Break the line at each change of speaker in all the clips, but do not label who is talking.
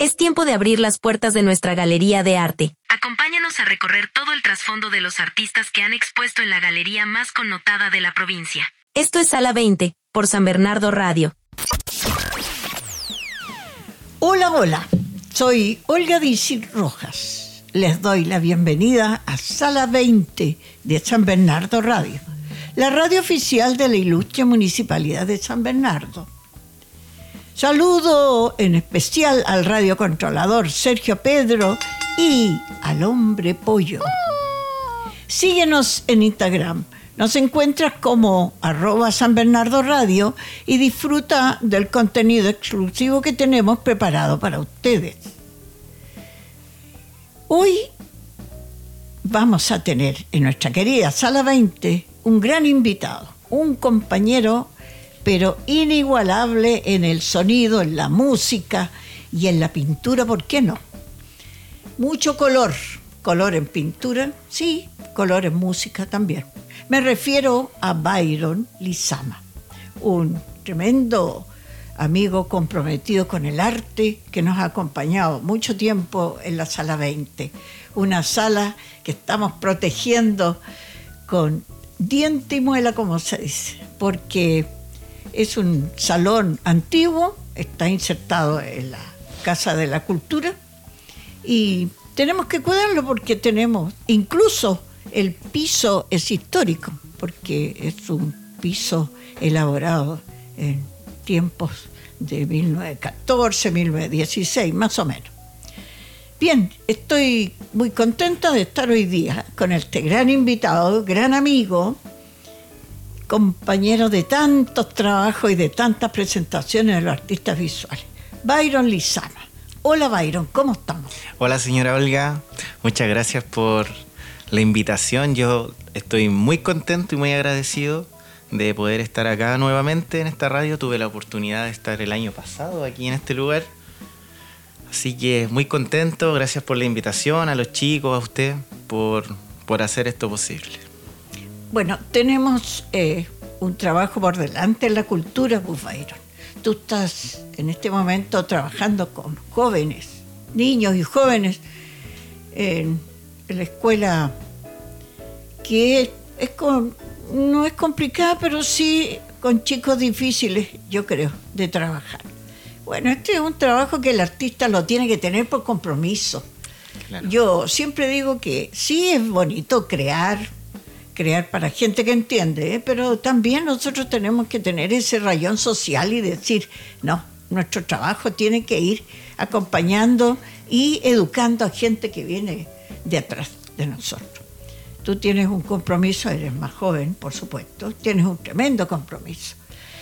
Es tiempo de abrir las puertas de nuestra galería de arte. Acompáñanos a recorrer todo el trasfondo de los artistas que han expuesto en la galería más connotada de la provincia. Esto es Sala 20, por San Bernardo Radio.
Hola, hola. Soy Olga Dicil Rojas. Les doy la bienvenida a Sala 20 de San Bernardo Radio, la radio oficial de la ilustre Municipalidad de San Bernardo. Saludo en especial al radiocontrolador Sergio Pedro y al hombre pollo. Síguenos en Instagram. Nos encuentras como @SanBernardoRadio y disfruta del contenido exclusivo que tenemos preparado para ustedes. Hoy vamos a tener en nuestra querida Sala 20 un gran invitado, un compañero pero inigualable en el sonido, en la música y en la pintura, ¿por qué no? Mucho color, color en pintura, sí, color en música también. Me refiero a Byron Lizama, un tremendo amigo comprometido con el arte que nos ha acompañado mucho tiempo en la Sala 20, una sala que estamos protegiendo con diente y muela, como se dice, porque es un salón antiguo, está insertado en la Casa de la Cultura y tenemos que cuidarlo porque tenemos, incluso el piso es histórico, porque es un piso elaborado en tiempos de 1914, 1916, más o menos. Bien, estoy muy contenta de estar hoy día con este gran invitado, gran amigo, compañero de tantos trabajos y de tantas presentaciones de los artistas visuales, Byron Lizama. Hola Byron, ¿cómo estamos?
Hola señora Olga, muchas gracias por la invitación. Yo estoy muy contento y muy agradecido de poder estar acá nuevamente en esta radio. Tuve la oportunidad de estar el año pasado aquí en este lugar, así que muy contento. Gracias por la invitación, a los chicos, a usted por hacer esto posible.
Bueno, tenemos un trabajo por delante en la cultura, pues, Byron. Tú estás en este momento trabajando con jóvenes, niños y jóvenes en la escuela que no es complicada, pero sí con chicos difíciles, yo creo, de trabajar. Bueno, este es un trabajo que el artista lo tiene que tener por compromiso. Claro. Yo siempre digo que sí es bonito crear para gente que entiende, pero también nosotros tenemos que tener ese rayón social y decir, no, nuestro trabajo tiene que ir acompañando y educando a gente que viene de atrás de nosotros. Tú tienes un compromiso, eres más joven, por supuesto, tienes un tremendo compromiso.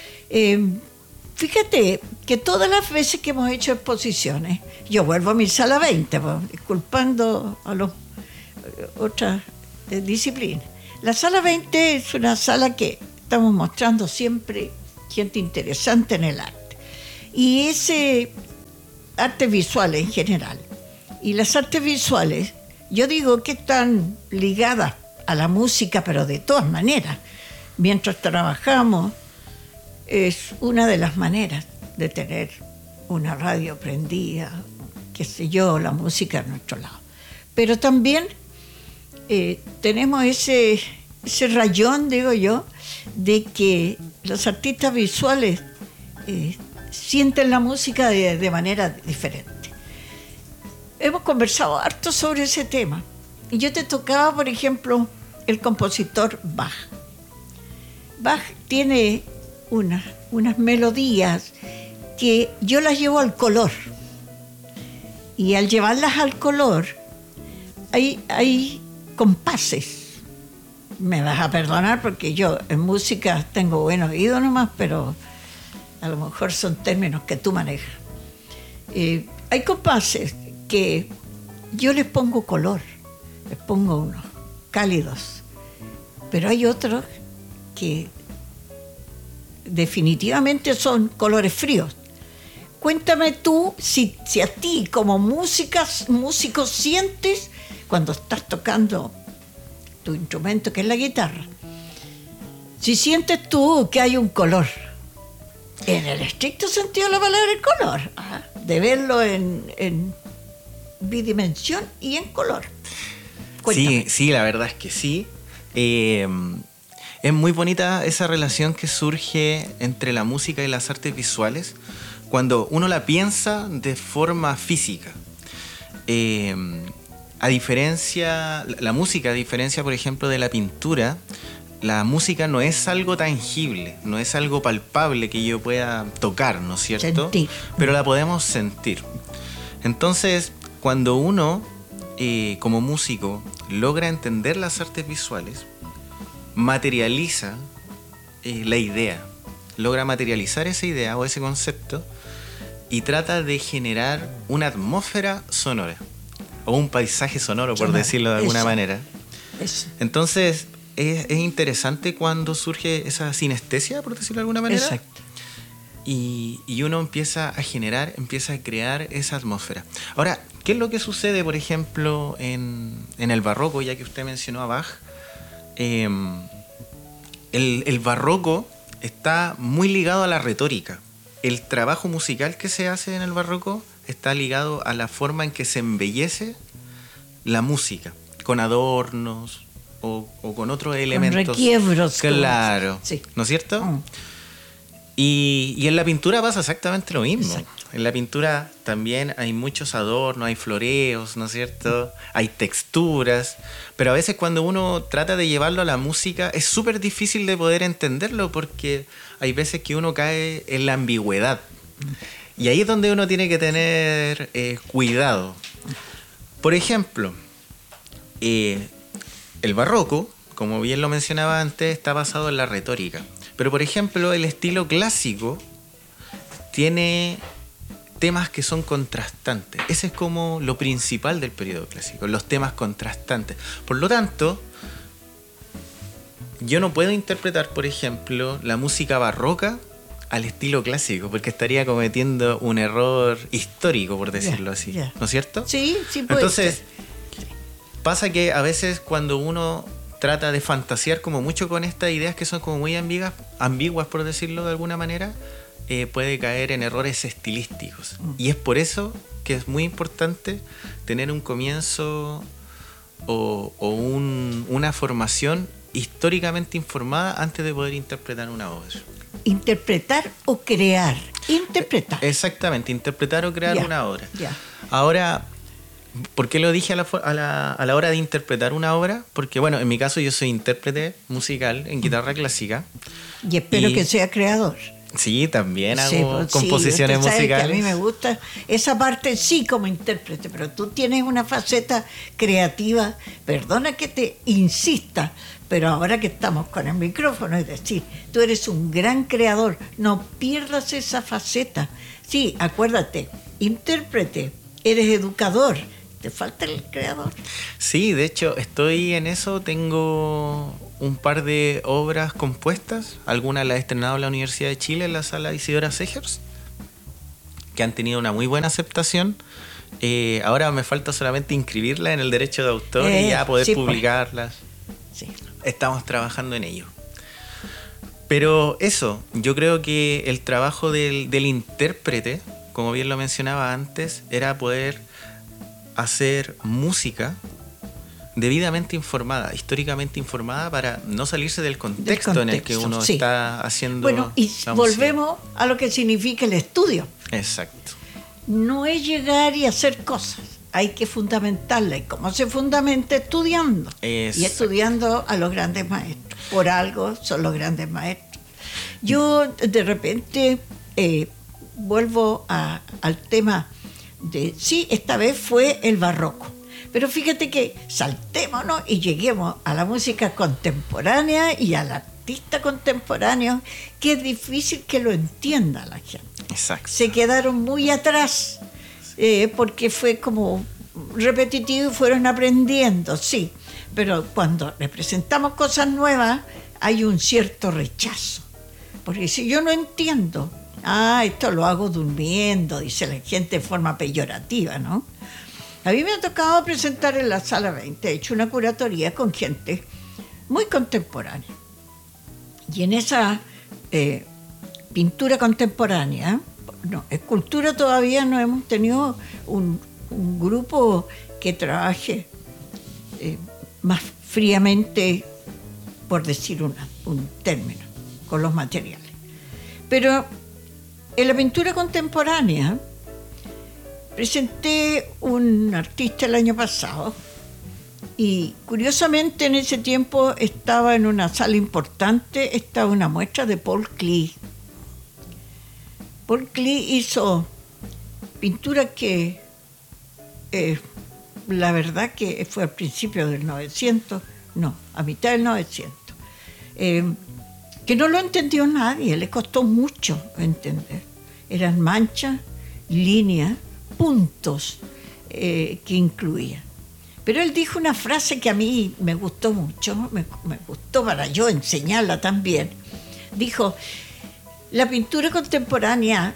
Fíjate que todas las veces que hemos hecho exposiciones, yo vuelvo a mi Sala 20, disculpando a las otras disciplinas. La Sala 20 es una sala que estamos mostrando siempre gente interesante en el arte. Y ese arte visual en general. Y las artes visuales, yo digo que están ligadas a la música, pero de todas maneras. Mientras trabajamos, es una de las maneras de tener una radio prendida, qué sé yo, la música a nuestro lado. Pero también tenemos ese rayón, digo yo, de que los artistas visuales sienten la música de manera diferente. Hemos conversado harto sobre ese tema. Y yo te tocaba, por ejemplo, el compositor Bach. Bach tiene unas melodías que yo las llevo al color. Y al llevarlas al color, hay compases. Me vas a perdonar porque yo en música tengo buen oído nomás, pero a lo mejor son términos que tú manejas. Hay compases que yo les pongo color, les pongo unos cálidos, pero hay otros que definitivamente son colores fríos. Cuéntame tú si a ti como músico sientes cuando estás tocando tu instrumento, que es la guitarra, si sientes tú que hay un color, en el estricto sentido de la palabra, el color. de verlo en bidimensión y en color. Cuéntame.
Sí, la verdad es que sí. Es muy bonita esa relación que surge entre la música y las artes visuales cuando uno la piensa de forma física. A diferencia, la música, a diferencia, por ejemplo, de la pintura, la música no es algo tangible, no es algo palpable que yo pueda tocar, ¿no es cierto?
Sentir.
Pero la podemos sentir. Entonces, cuando uno, como músico, logra entender las artes visuales, materializa la idea, logra materializar esa idea o ese concepto y trata de generar una atmósfera sonora o un paisaje sonoro, por decirlo de alguna manera.
Eso.
Entonces, es interesante cuando surge esa sinestesia, por decirlo de alguna manera.
Exacto.
Y uno empieza a generar, empieza a crear esa atmósfera. Ahora, ¿qué es lo que sucede, por ejemplo, en el barroco, ya que usted mencionó a Bach? El barroco está muy ligado a la retórica. El trabajo musical que se hace en el barroco está ligado a la forma en que se embellece la música, con adornos o con otros elementos.
Con requiebros.
Claro,
sí.
¿No es cierto? Y en la pintura pasa exactamente lo mismo.
Exacto.
En la pintura también hay muchos adornos, hay floreos, ¿no es cierto? Hay texturas, pero a veces cuando uno trata de llevarlo a la música es súper difícil de poder entenderlo porque hay veces que uno cae en la ambigüedad. Y ahí es donde uno tiene que tener cuidado. Por ejemplo, el barroco, como bien lo mencionaba antes, está basado en la retórica. Pero, por ejemplo, el estilo clásico tiene temas que son contrastantes. Ese es como lo principal del periodo clásico, los temas contrastantes. Por lo tanto, yo no puedo interpretar, por ejemplo, la música barroca al estilo clásico, porque estaría cometiendo un error histórico, por decirlo así. ¿No es cierto?
Sí, sí puede
Entonces,
ser.
pasa que a veces cuando uno trata de fantasear como mucho con estas ideas que son como muy ambiguas, por decirlo de alguna manera, puede caer en errores estilísticos. Y es por eso que es muy importante tener un comienzo o una formación históricamente informada antes de poder interpretar una obra.
Interpretar o crear. Interpretar.
Exactamente, interpretar o crear una obra.
Ya.
Ahora, ¿por qué lo dije a la hora de interpretar una obra? Porque, bueno, en mi caso yo soy intérprete musical en guitarra clásica.
Y espero que sea creador.
Sí, también hago
Sí, pues,
composiciones
usted sabe
musicales.
Que a mí me gusta esa parte, sí, como intérprete, pero tú tienes una faceta creativa. Perdona que te insista, pero ahora que estamos con el micrófono, es decir, tú eres un gran creador, no pierdas esa faceta. Sí, acuérdate, intérprete, eres educador, te falta el creador.
Sí, de hecho, estoy en eso, tengo un par de obras compuestas, algunas las he estrenado en la Universidad de Chile, en la sala Isidora Segers, que han tenido una muy buena aceptación. Ahora me falta solamente inscribirlas en el derecho de autor y ya poder publicarlas.
Sí.
Estamos trabajando en ello. Pero eso, yo creo que el trabajo del intérprete, como bien lo mencionaba antes, era poder hacer música debidamente informada, históricamente informada, para no salirse del contexto en el que uno está haciendo.
Bueno, y volvemos a lo que significa el estudio.
Exacto.
No es llegar y hacer cosas, hay que fundamentarla. ¿Y cómo se fundamenta? Estudiando.
Exacto.
Y estudiando a los grandes maestros. Por algo son los grandes maestros. Yo de repente vuelvo al tema de, sí, esta vez fue el barroco. Pero fíjate que saltémonos y lleguemos a la música contemporánea y al artista contemporáneo, que es difícil que lo entienda la gente.
Exacto.
Se quedaron muy atrás porque fue como repetitivo y fueron aprendiendo, sí. Pero cuando le presentamos cosas nuevas hay un cierto rechazo. Porque si yo no entiendo, esto lo hago durmiendo, dice la gente de forma peyorativa, ¿no? A mí me ha tocado presentar en la Sala 20, he hecho una curatoría con gente muy contemporánea. Y en esa pintura contemporánea, no, escultura todavía no hemos tenido un grupo que trabaje más fríamente, por decir un término, con los materiales. Pero en la pintura contemporánea presenté un artista el año pasado y curiosamente en ese tiempo estaba en una sala importante, estaba una muestra de Paul Klee. Paul Klee hizo pintura que la verdad que fue al principio del 900, no, a mitad del 900, que no lo entendió nadie, le costó mucho entender. Eran manchas, líneas, puntos que incluía. Pero él dijo una frase que a mí me gustó mucho, me gustó para yo enseñarla también. Dijo, la pintura contemporánea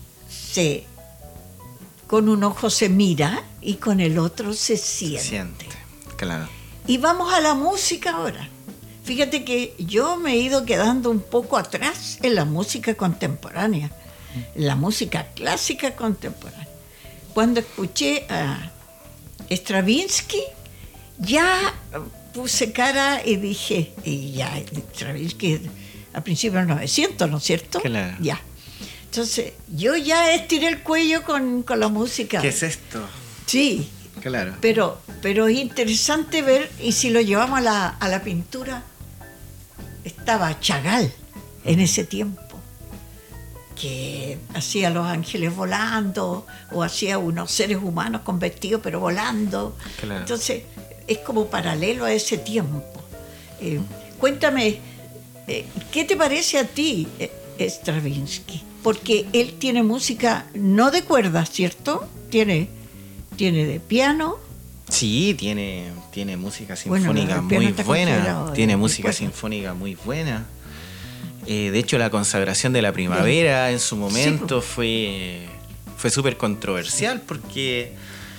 con un ojo se mira y con el otro se siente.
Claro.
Y vamos a la música ahora. Fíjate que yo me he ido quedando un poco atrás en la música contemporánea, en la música clásica contemporánea. Cuando escuché a Stravinsky, ya puse cara y dije, y ya, Stravinsky a principios del 900, ¿no es cierto?
Claro.
Ya. Entonces, yo ya estiré el cuello con la música.
¿Qué es esto?
Sí.
Claro.
Pero es interesante ver, y si lo llevamos a la pintura, estaba Chagall en ese tiempo, que hacía los ángeles volando, o hacía unos seres humanos con vestidos pero volando.
Claro.
Entonces, es como paralelo a ese tiempo. Cuéntame, ¿qué te parece a ti, Stravinsky? Porque él tiene música no de cuerdas, ¿cierto? Tiene de piano.
Sí, tiene música sinfónica muy buena. Tiene música sinfónica muy buena. De hecho, la consagración de la primavera en su momento fue súper controversial porque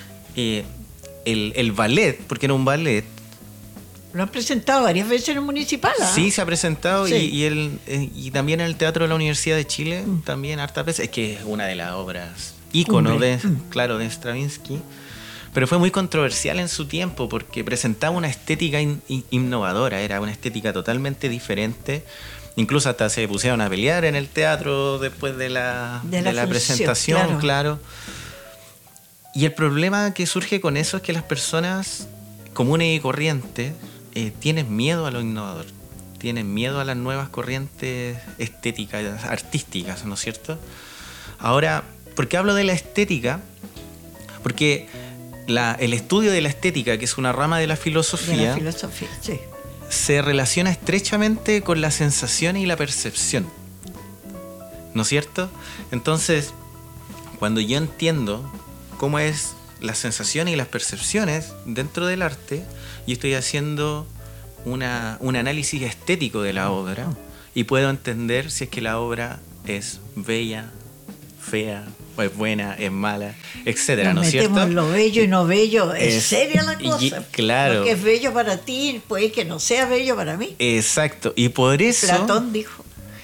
el ballet, porque era un ballet.
Lo han presentado varias veces en el municipal. ¿Ah?
Sí, se ha presentado
sí.
y también en el Teatro de la Universidad de Chile, también hartas veces. Es que es una de las obras ícono de Stravinsky. Pero fue muy controversial en su tiempo porque presentaba una estética innovadora, era una estética totalmente diferente. Incluso hasta se pusieron a pelear en el teatro después de la presentación, claro. Y el problema que surge con eso es que las personas comunes y corrientes tienen miedo a lo innovador, tienen miedo a las nuevas corrientes estéticas, artísticas, ¿no es cierto? Ahora, ¿por qué hablo de la estética? Porque el estudio de la estética, que es una rama de la filosofía,
sí,
se relaciona estrechamente con la sensación y la percepción, ¿no es cierto? Entonces, cuando yo entiendo cómo es las sensaciones y las percepciones dentro del arte, yo estoy haciendo un análisis estético de la obra y puedo entender si es que la obra es bella, fea, o es buena, es mala, etcétera, ¿no es cierto?
Metemos lo bello y no bello, es seria la cosa.
Claro.
Lo que es bello para ti puede que no sea bello para mí.
Exacto, y por eso...
Platón dijo.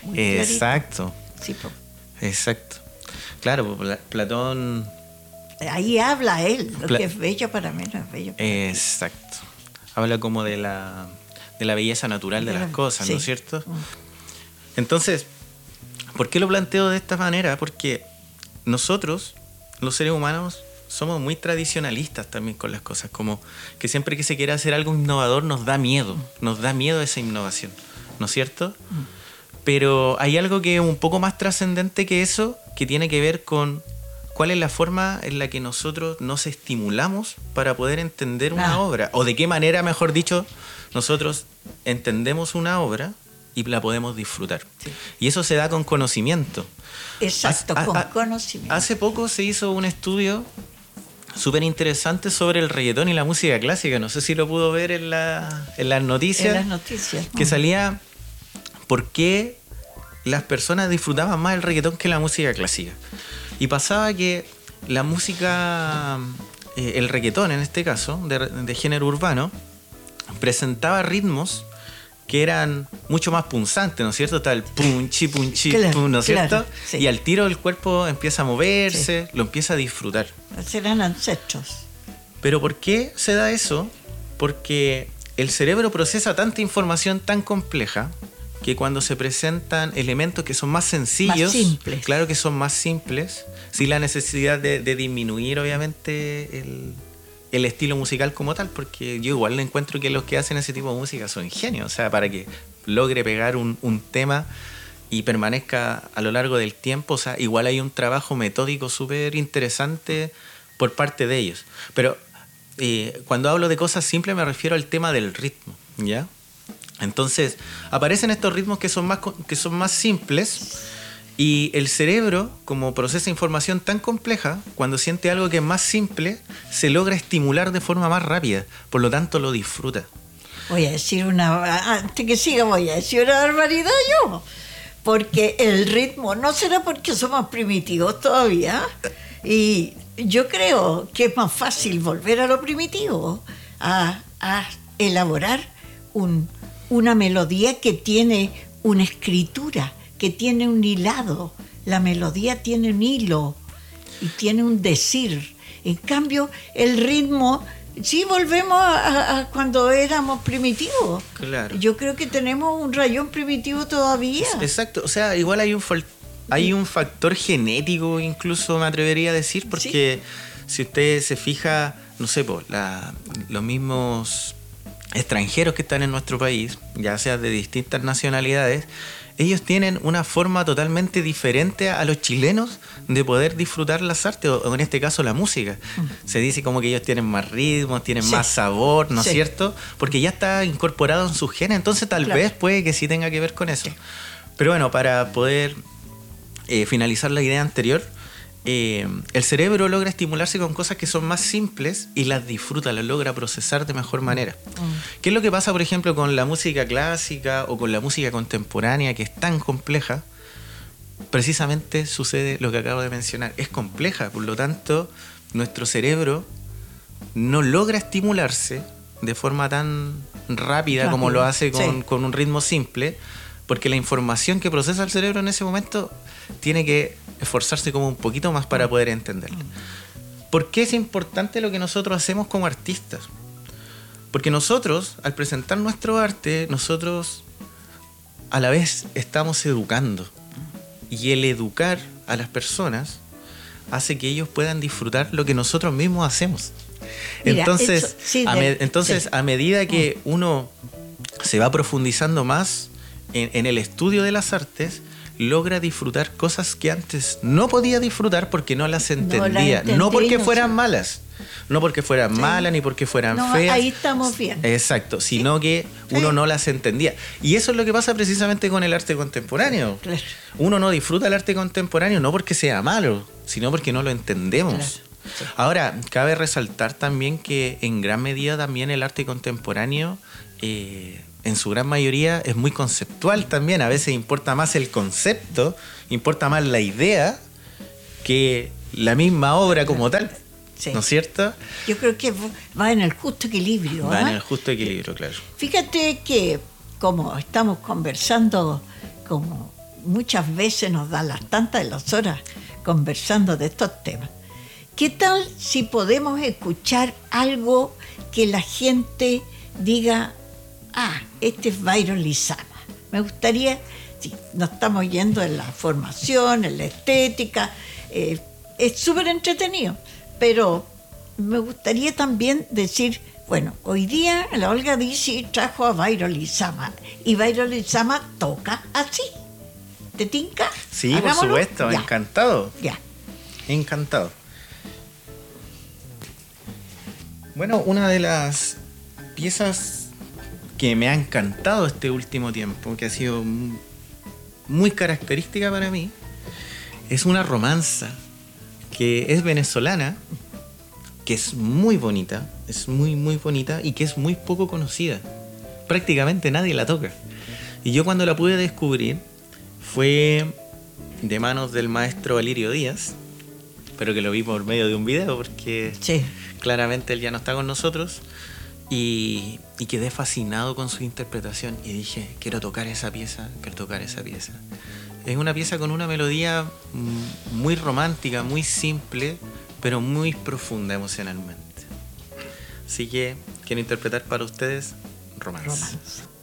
Exacto.
Sí,
exacto. Claro, Platón...
Ahí habla él, lo que es bello para mí no es bello para ti.
Exacto. Habla como de la belleza natural de las cosas, ¿no es cierto? Entonces, ¿por qué lo planteo de esta manera? Porque nosotros, los seres humanos, somos muy tradicionalistas también con las cosas, como que siempre que se quiere hacer algo innovador nos da miedo esa innovación, ¿no es cierto? Pero hay algo que es un poco más trascendente que eso, que tiene que ver con cuál es la forma en la que nosotros nos estimulamos para poder entender una obra, o de qué manera, mejor dicho, nosotros entendemos una obra y la podemos disfrutar. Sí. Y eso se da con conocimiento.
Exacto, con conocimiento.
Hace poco se hizo un estudio súper interesante sobre el reggaetón y la música clásica. No sé si lo pudo ver en las noticias.
En las noticias.
Que salía por qué las personas disfrutaban más el reggaetón que la música clásica. Y pasaba que la música, el reggaetón en este caso, de género urbano, presentaba ritmos que eran mucho más punzantes, ¿no es cierto? Está el punchi,
Claro,
pum, ¿no es cierto?
claro, sí.
Y al tiro el cuerpo empieza a moverse, lo empieza a disfrutar.
Serán ancestros.
¿Pero por qué se da eso? Porque el cerebro procesa tanta información tan compleja que cuando se presentan elementos que son más sencillos,
Más simples.
claro que son más simples, sin la necesidad de disminuir obviamente el estilo musical como tal, porque yo igual le encuentro que los que hacen ese tipo de música son genios, o sea, para que logre pegar un tema y permanezca a lo largo del tiempo, o sea, igual hay un trabajo metódico súper interesante por parte de ellos. Pero cuando hablo de cosas simples me refiero al tema del ritmo, ¿ya? Entonces, aparecen estos ritmos que son más simples y el cerebro, como procesa información tan compleja, cuando siente algo que es más simple, se logra estimular de forma más rápida, por lo tanto lo disfruta.
Voy a decir antes que siga, voy a decir una barbaridad yo. Porque el ritmo, no será porque somos primitivos todavía, y yo creo que es más fácil volver a lo primitivo, a elaborar una melodía que tiene una escritura, que tiene un hilado. La melodía tiene un hilo y tiene un decir. En cambio, el ritmo, sí volvemos a cuando éramos primitivos.
Claro.
Yo creo que tenemos un rayón primitivo todavía.
Exacto, o sea, igual hay un factor genético, incluso me atrevería a decir, porque si usted se fija, no sé, los mismos extranjeros que están en nuestro país, ya sea de distintas nacionalidades, ellos tienen una forma totalmente diferente a los chilenos de poder disfrutar las artes, o en este caso la música. Se dice como que ellos tienen más ritmo, tienen más sabor, ¿no es cierto? Porque ya está incorporado en su genes, entonces tal vez puede que sí tenga que ver con eso. Pero bueno, para poder finalizar la idea anterior, el cerebro logra estimularse con cosas que son más simples y las disfruta, las logra procesar de mejor manera. ¿Qué es lo que pasa, por ejemplo, con la música clásica o con la música contemporánea, que es tan compleja? Precisamente sucede lo que acabo de mencionar. Es compleja, por lo tanto, nuestro cerebro no logra estimularse de forma tan rápida como lo hace con un ritmo simple, porque la información que procesa el cerebro en ese momento tiene que esforzarse como un poquito más para poder entenderla. ¿Por qué es importante lo que nosotros hacemos como artistas? Porque nosotros, al presentar nuestro arte, nosotros a la vez estamos educando. Y el educar a las personas hace que ellos puedan disfrutar lo que nosotros mismos hacemos. Mira, entonces, a medida que uno se va profundizando más en el estudio de las artes, logra disfrutar cosas que antes no podía disfrutar porque no las entendía. No porque fueran malas. No porque fueran malas ni porque fueran feas.
Ahí estamos bien.
Exacto, sino que uno no las entendía. Y eso es lo que pasa precisamente con el arte contemporáneo. Claro. Uno no disfruta el arte contemporáneo no porque sea malo, sino porque no lo entendemos. Claro. Sí. Ahora, cabe resaltar también que en gran medida también el arte contemporáneo, en su gran mayoría, es muy conceptual también. A veces importa más el concepto, importa más la idea que la misma obra como tal. Sí. ¿No es cierto?
Yo creo que va en el justo equilibrio.
Va en el justo equilibrio, claro.
Fíjate que como estamos conversando, como muchas veces nos dan tantas de las horas conversando de estos temas, ¿qué tal si podemos escuchar algo que la gente diga, este es Byron Lizama? Me gustaría, sí, nos estamos yendo en la formación, en la estética, es súper entretenido. Pero me gustaría también decir, bueno, hoy día la Olga Dizzy trajo a Byron Lizama y Byron Lizama toca así. ¿Te tinca?
Sí, hagámoslo. Por supuesto, ya. Encantado.
Ya.
Encantado. Bueno, una de las piezas que me ha encantado este último tiempo, que ha sido muy característica para mí, es una romanza que es venezolana, que es muy bonita, es muy muy bonita y que es muy poco conocida. Prácticamente nadie la toca. Y yo cuando la pude descubrir fue de manos del maestro Valirio Díaz, pero que lo vi por medio de un video porque claramente él ya no está con nosotros. Y quedé fascinado con su interpretación y dije, quiero tocar esa pieza. Es una pieza con una melodía muy romántica, muy simple, pero muy profunda emocionalmente. Así que quiero interpretar para ustedes Romance.